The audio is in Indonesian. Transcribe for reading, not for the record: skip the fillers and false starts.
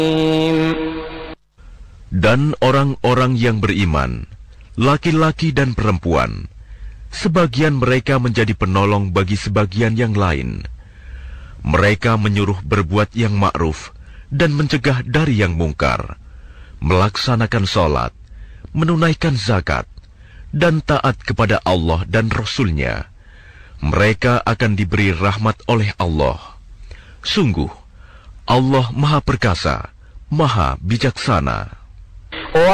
Dan orang-orang yang beriman, laki-laki dan perempuan, sebagian mereka menjadi penolong bagi sebagian yang lain. Mereka menyuruh berbuat yang ma'ruf dan mencegah dari yang mungkar, melaksanakan sholat, menunaikan zakat, dan taat kepada Allah dan Rasul-Nya. Mereka akan diberi rahmat oleh Allah. Sungguh, Allah Maha Perkasa, Maha Bijaksana.